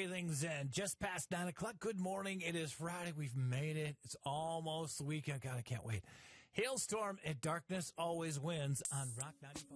Everything's in. Just past 9 o'clock. Good morning. It is Friday. We've made it. It's almost the weekend. God, I can't wait. Hailstorm and darkness always wins on Rock 95.